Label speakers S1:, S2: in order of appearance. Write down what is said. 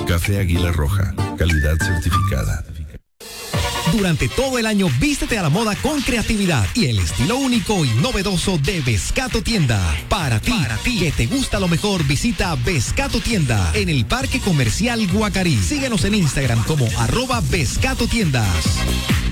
S1: Café Águila Roja, calidad certificada.
S2: Durante todo el año vístete a la moda con creatividad y el estilo único y novedoso de Bescato Tienda. Para ti, que te gusta lo mejor, visita Bescato Tienda en el Parque Comercial Guacarí. Síguenos en Instagram como @Bescato Tiendas.